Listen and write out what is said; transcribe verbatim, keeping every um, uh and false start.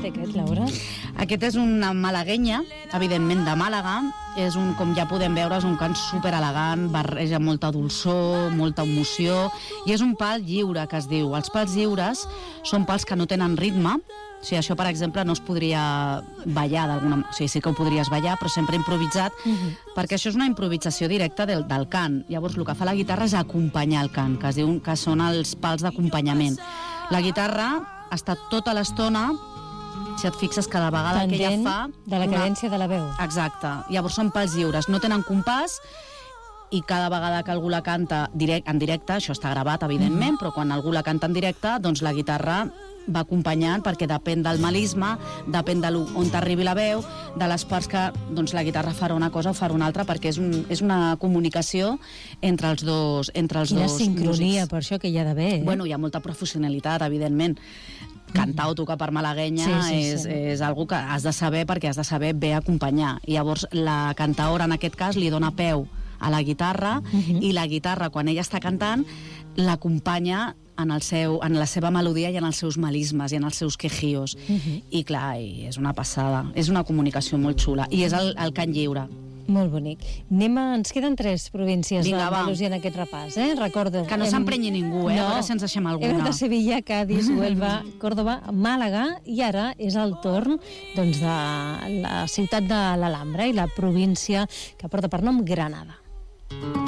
té aquest, Laura? Aquest és una malaguenya, evidentment de Màlaga. És un, com ja podem veure, és un cant super elegant, barreja molta dolçor, molta emoció, i és un pal lliure, que es diu. Els pals lliures són pals que no tenen ritme. O sigui, això, per exemple, no es podria ballar d'alguna manera. O sigui, sí que ho podries ballar, però sempre improvisat, uh-huh. perquè això és una improvisació directa del, del cant. Llavors, el que fa la guitarra és acompanyar el cant, que es diu que són els pals d'acompanyament. La guitarra està tota l'estona, si et fixes, cada vegada Tendent que ella fa... de la cadència una... de la veu. Exacte. Llavors són pals lliures, no tenen compàs, i cada vegada que algú la canta direct, en directe, això està gravat, evidentment, uh-huh. però quan algú la canta en directe, doncs la guitarra va acompanyant, perquè depèn del melisma, depèn de on t'arribi la veu, de les parts que doncs, la guitarra farà una cosa o farà una altra, perquè és, un, és una comunicació entre els dos entre els Quina dos sincronia, músics. Per això que hi ha d'haver. Eh? Bueno, hi ha molta professionalitat, evidentment. Cantar o tocar per malaguenya sí, sí, és, sí. és algo que has de saber, perquè has de saber bé acompanyar. I llavors la cantaora, en aquest cas, li dona peu a la guitarra, uh-huh. i la guitarra, quan ella està cantant, l'acompanya en, el seu, en la seva melodia i en els seus melismes i en els seus quejios. Uh-huh. I clar, i és una passada. És una comunicació molt xula. I és el, el cant lliure. Molt bonic. Anem a... Ens queden tres províncies Vinga, d'Andalusia en aquest repàs, eh? Recordo. Que no hem... s'emprenyi ningú, eh? No. A veure si ens deixem alguna. Hem de Sevilla, Cádiz, Huelva, Córdoba, Màlaga, i ara és el torn doncs, de la ciutat de l'Alhambra i la província que porta per nom Granada.